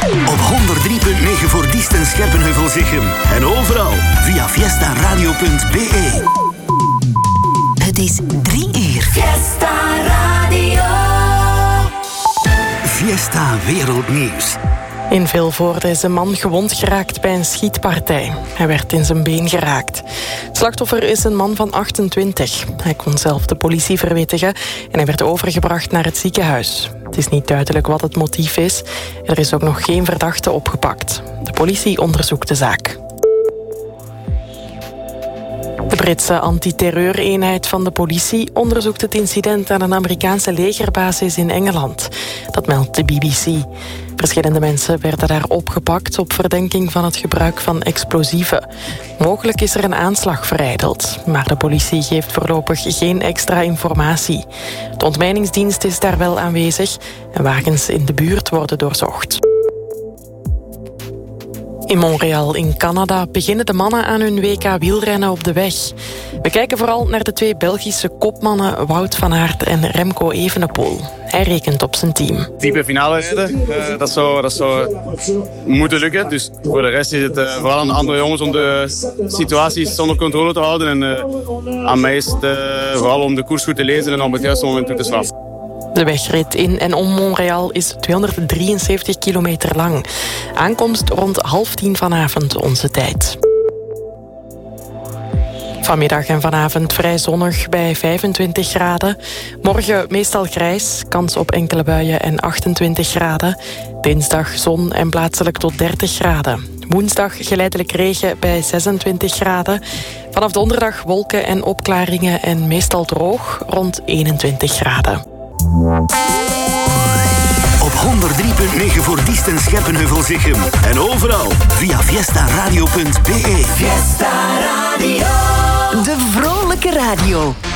Op 103.9 voor Diest en Scherpenheuvel-Zichem. En overal via fiestaradio.be. Het is 3 uur. Fiesta Radio. Fiesta Wereldnieuws. In Vilvoorde is een man gewond geraakt bij een schietpartij. Hij werd in zijn been geraakt. Het slachtoffer is een man van 28. Hij kon zelf de politie verwittigen en hij werd overgebracht naar het ziekenhuis. Het is niet duidelijk wat het motief is. Er is ook nog geen verdachte opgepakt. De politie onderzoekt de zaak. De Britse antiterreureenheid van de politie onderzoekt het incident aan een Amerikaanse legerbasis in Engeland. Dat meldt de BBC. Verschillende mensen werden daar opgepakt op verdenking van het gebruik van explosieven. Mogelijk is er een aanslag verijdeld, maar de politie geeft voorlopig geen extra informatie. De ontmijningsdienst is daar wel aanwezig en wagens in de buurt worden doorzocht. In Montreal in Canada beginnen de mannen aan hun WK wielrennen op de weg. We kijken vooral naar de 2 Belgische kopmannen Wout van Aert en Remco Evenepoel. Hij rekent op zijn team. Diepe finale rijden, dat zou moeten lukken. Dus voor de rest is het vooral aan de andere jongens om de situaties onder controle te houden. En aan mij is het vooral om de koers goed te lezen en op het juiste moment toe te slaan. De wegrit in en om Montreal is 273 kilometer lang. Aankomst rond 9:30 vanavond onze tijd. Vanmiddag en vanavond vrij zonnig bij 25 graden. Morgen meestal grijs, kans op enkele buien en 28 graden. Dinsdag zon en plaatselijk tot 30 graden. Woensdag geleidelijk regen bij 26 graden. Vanaf donderdag wolken en opklaringen en meestal droog rond 21 graden. Op 103.9 voor Diest en Scherpenheuvel-Zichem. En overal via fiestaradio.be. Fiesta Radio. De vrolijke radio.